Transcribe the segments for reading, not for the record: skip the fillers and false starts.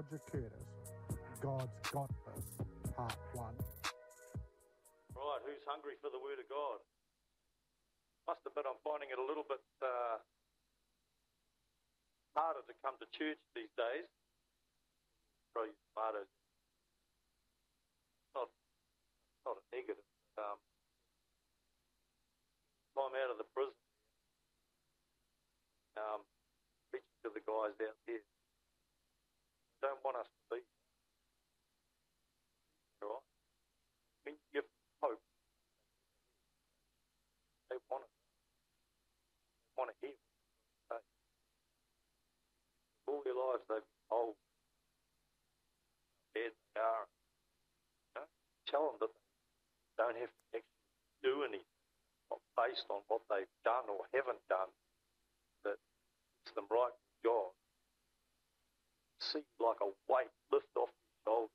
Roger Curtis, God's Got This, Part 1. Right, who's hungry for the Word of God? Must admit I'm finding it a little bit harder to come to church these days. Throw your tomatoes. Not a negative. Time out of the prison. Preaching to the guys out there. They don't want us to be. Right? When you give them hope, they want it. They want to hear what you say. All their lives they've been told how bad they are. You know? Tell them that they don't have to actually do anything, not based on what they've done or haven't done, that gets them right with God. See like a weight lift off your shoulders.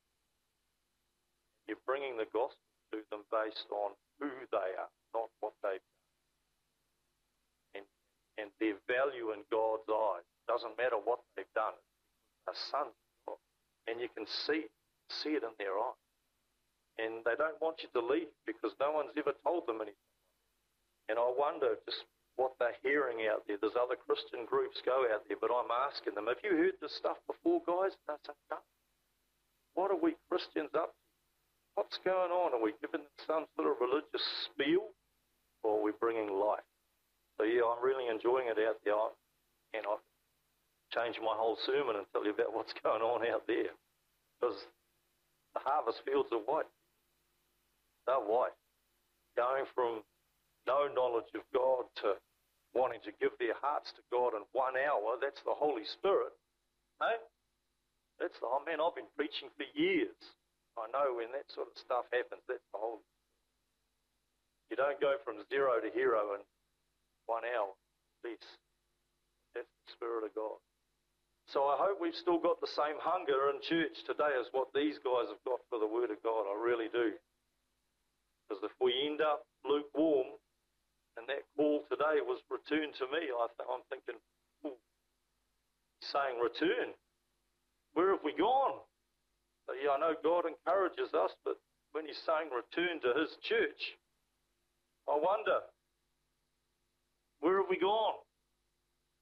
You're bringing the gospel to them based on who they are, not what they've done. And their value in God's eyes. Doesn't matter what they've done. They're sons of God. And you can see it in their eyes. And they don't want you to leave because no one's ever told them anything. And I wonder just what they're hearing out there. There's other Christian groups go out there, but I'm asking them, have you heard this stuff before, guys? And they say, no. What are we Christians up to? What's going on? Are we giving them some sort of religious spiel, or are we bringing life? So yeah, I'm really enjoying it out there. And I've changed my whole sermon and tell you about what's going on out there. Because the harvest fields are white. They're white. Going from no knowledge of God to wanting to give their hearts to God in 1 hour, that's the Holy Spirit. Hey? Man, I've been preaching for years. I know when that sort of stuff happens, that's the Holy Spirit. You don't go from zero to hero in 1 hour. Please. That's the Spirit of God. So I hope we've still got the same hunger in church today as what these guys have got for the Word of God. I really do. Because if we end up lukewarm, and that call today was return to me, I'm thinking, saying return. Where have we gone? So, yeah, I know God encourages us, but when he's saying return to his church, I wonder, where have we gone?